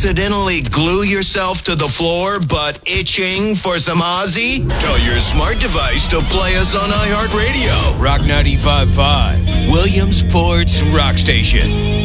accidentally glue yourself to the floor but itching for some Ozzy? Tell your smart device to play us on iHeartRadio. Rock 95.5, Williamsport's Rock Station.